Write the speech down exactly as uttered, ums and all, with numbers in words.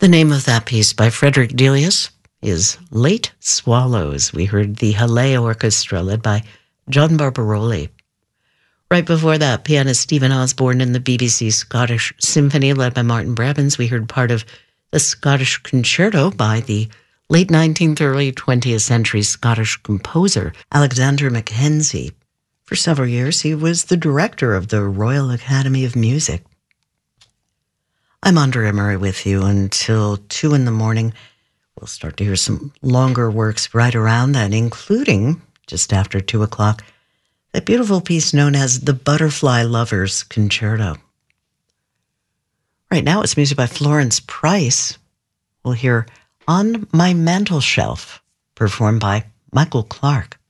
The name of that piece by Frederick Delius is Late Swallows. We heard the Halle Orchestra led by John Barbaroli. Right before that, pianist Stephen Osborne and the B B C Scottish Symphony led by Martin Brabants. We heard part of the Scottish Concerto by the late nineteenth, early twentieth century Scottish composer Alexander Mackenzie. For several years, he was the director of the Royal Academy of Music. I'm Andrea Murray with you until two in the morning. We'll start to hear some longer works right around that, including, just after two o'clock, that beautiful piece known as the Butterfly Lovers Concerto. Right now, it's music by Florence Price. We'll hear On My Mantel Shelf, performed by Michael Clark.